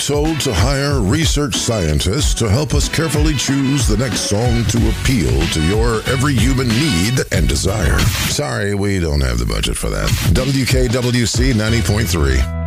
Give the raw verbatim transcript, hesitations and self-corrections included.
told to hire research scientists to help us carefully choose the next song to appeal to your every human need and desire. Sorry, we don't have the budget for that. W K W C ninety point three.